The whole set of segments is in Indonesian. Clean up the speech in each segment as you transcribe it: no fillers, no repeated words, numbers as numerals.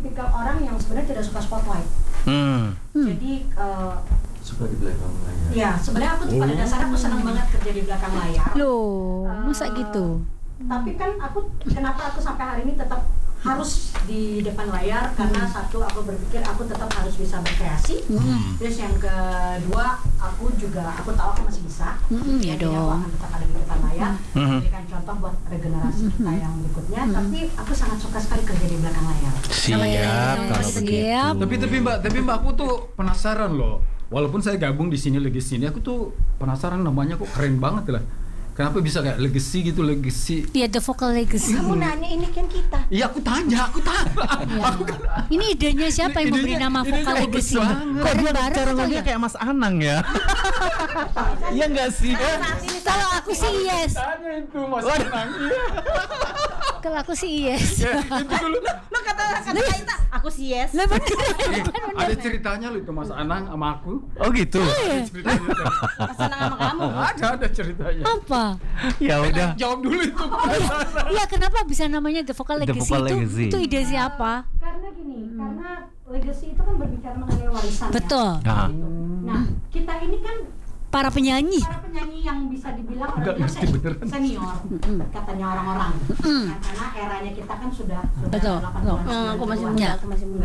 tipikal orang yang sebenarnya tidak suka spotlight. Jadi suka di belakang layar. ya sebenarnya aku tuh pada dasarnya aku senang banget kerja di belakang layar. Loh, masa gitu? Tapi kan kenapa aku sampai hari ini tetap harus di depan layar, karena satu, aku berpikir aku tetap harus bisa berkreasi. Terus yang kedua, aku tahu aku masih bisa. Ya Jadi aku dong. akan tetap ada di depan layar, memberikan contoh buat regenerasi kita yang berikutnya. Tapi aku sangat suka sekali kerja di belakang layar. Siap kalau Siap. begitu. Tapi mbak aku tuh penasaran loh. Walaupun saya gabung di sini Legacy ini, aku tuh penasaran namanya kok keren banget lah. Kenapa bisa kayak Legacy gitu, Legacy? Ya, The Vocal Legacy. Kamu nanya ini kan kita. Iya aku tanya. Aku kan Ini idenya siapa yang memberi nama Vocal idenya Legacy? bagus banget. Kok dia Bareng cara atau ngomongnya ya? kayak Mas Anang ya? Iya nggak sih? Kalau aku sih yes. tanya itu Mas Anang. Kalau aku sih yes. Ya, itu dulu. Lo kata kita, aku sih yes. Lah bener. Ada ceritanya loh itu Mas Anang sama aku. Oh gitu. Ada ceritanya. Senang sama kamu. Ada ceritanya. Apa? Ya udah. Jawab dulu itu. Ya, kenapa bisa namanya The Vocal The Legacy? Vocal Legacy. Itu ide siapa? Karena gini, karena legacy itu kan berbicara mengenai warisan. Betul. Ya. Ah. Gitu. Nah, kita ini kan Para penyanyi. para penyanyi yang bisa dibilang Nggak orangnya ngerti beneran. senior, katanya orang-orang. Nah, karena eranya kita kan sudah Betul. 80-an, Aku masih 90-an. muda, Ya. aku masih muda.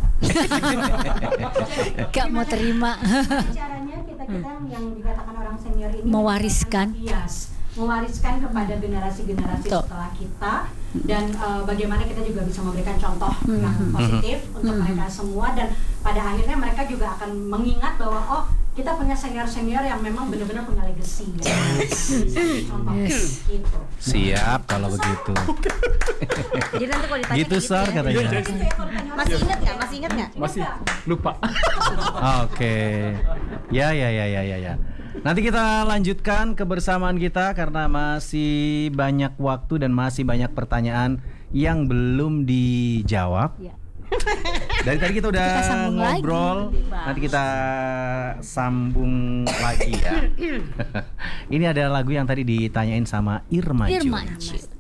Enggak. Gak mau terima. Caranya kita yang dikatakan orang senior ini Mewariskan. Yes, mewariskan kepada generasi-generasi Betul. setelah kita, dan bagaimana kita juga bisa memberikan contoh yang positif untuk mereka semua, dan pada akhirnya mereka juga akan mengingat bahwa oh, kita punya senior-senior yang memang benar-benar punya legacy ya. Contoh gitu. Siap kalau begitu. Jadi nanti kalau ditanya Gitu Sar ya. katanya. Masih ingat nggak? Masih ingat nggak? Masih lupa. Oke. Ya. Nanti kita lanjutkan kebersamaan kita karena masih banyak waktu dan masih banyak pertanyaan yang belum dijawab. Ya. Dari tadi kita udah Kita sambung ngobrol, nanti kita sambung lagi ya. Ini ada lagu yang tadi ditanyain sama Irma Jun. Irma.